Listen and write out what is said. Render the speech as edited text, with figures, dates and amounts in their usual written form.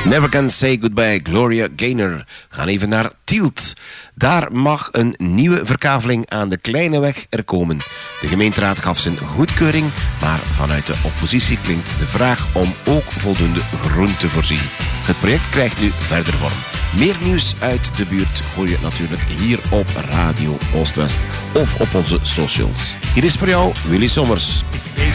Never Can Say Goodbye, Gloria Gaynor. We gaan even naar Tielt. Daar mag een nieuwe verkaveling aan de Kleineweg er komen. De gemeenteraad gaf zijn goedkeuring, maar vanuit de oppositie klinkt de vraag om ook voldoende groen te voorzien. Het project krijgt nu verder vorm. Meer nieuws uit de buurt hoor je natuurlijk hier op Radio Oost-West of op onze socials. Hier is voor jou Willy Sommers. Ik weet